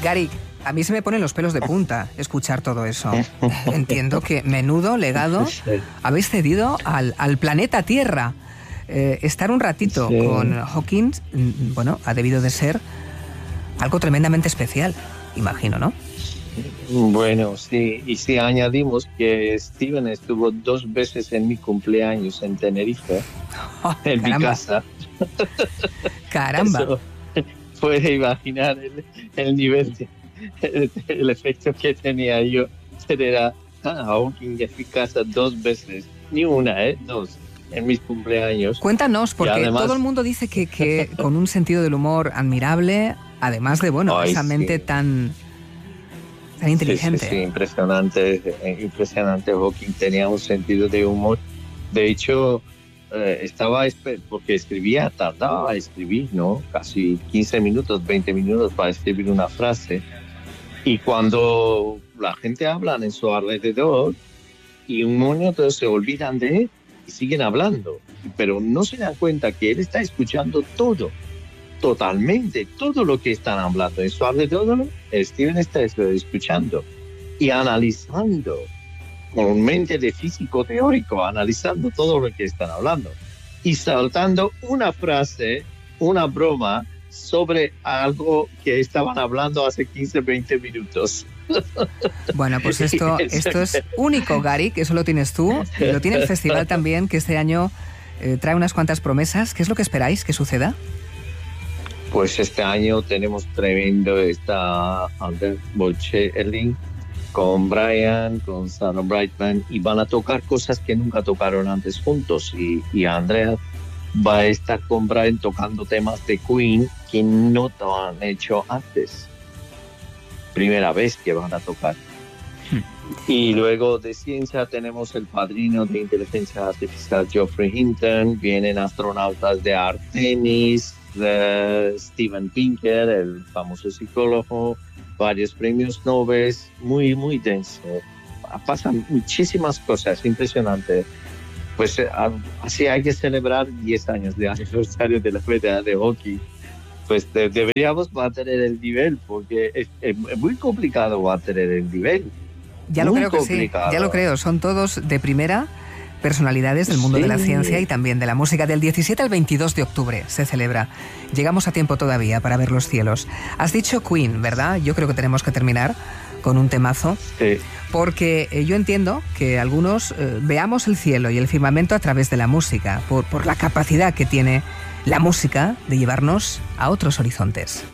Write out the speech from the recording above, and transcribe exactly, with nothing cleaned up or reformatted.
Gary, a mí se me ponen los pelos de punta escuchar todo eso. Entiendo que menudo legado habéis cedido al, al planeta Tierra. Eh, estar un ratito sí. con Hawkins, bueno, ha debido de ser algo tremendamente especial, imagino, ¿no? Bueno, sí, y si añadimos que Steven estuvo dos veces en mi cumpleaños en Tenerife, oh, en caramba. mi casa. Caramba. Eso, puede imaginar el, el nivel, de, el, el efecto que tenía yo tener a Hawkins en mi casa dos veces, ni una, ¿eh? Dos. En mis cumpleaños. Cuéntanos, porque además, todo el mundo dice que, que con un sentido del humor admirable, además de, bueno, Ay, esa mente sí. tan, tan inteligente. Sí, sí, sí, impresionante, impresionante. Hawking tenía un sentido de humor. De hecho, eh, estaba, porque escribía, tardaba a escribir, ¿no? Casi quince minutos, veinte minutos para escribir una frase. Y cuando la gente habla en su alrededor, y un momento se olvidan de él, y siguen hablando, pero no se dan cuenta que él está escuchando todo, totalmente, todo lo que están hablando. En su alrededor, Steven está escuchando y analizando, con mente de físico teórico, analizando todo lo que están hablando y saltando una frase, una broma sobre algo que estaban hablando hace quince, veinte minutos. Bueno, pues esto, esto es único, Gary, que eso lo tienes tú, y lo tiene el festival también, que este año eh, trae unas cuantas promesas. ¿Qué es lo que esperáis que suceda? Pues este año tenemos tremendo, está Anders Bocelli con Brian, con Sarah Brightman, y van a tocar cosas que nunca tocaron antes juntos, y, y Andrea va a estar con Brian tocando temas de Queen que no te han hecho antes. Primera vez que van a tocar. Hmm. Y luego de ciencia tenemos el padrino de inteligencia artificial Geoffrey Hinton, vienen astronautas de Artemis, de Steven Pinker, el famoso psicólogo, varios premios Nobel, muy, muy denso. Pasan muchísimas cosas, impresionante. Pues así hay que celebrar diez años de aniversario de la medalla de hockey. Pues de, deberíamos mantener el nivel, porque es, es muy complicado mantener el nivel. Ya lo creo que sí, ya lo creo. Son todos de primera, personalidades del mundo sí. de la ciencia y también de la música. Del diecisiete al veintidós de octubre se celebra. Llegamos a tiempo todavía para ver los cielos. Has dicho Queen, ¿verdad? Yo creo que tenemos que terminar con un temazo. Sí. Porque eh, yo entiendo que algunos eh, veamos el cielo y el firmamento a través de la música, por, por la capacidad que tiene la música de llevarnos a otros horizontes.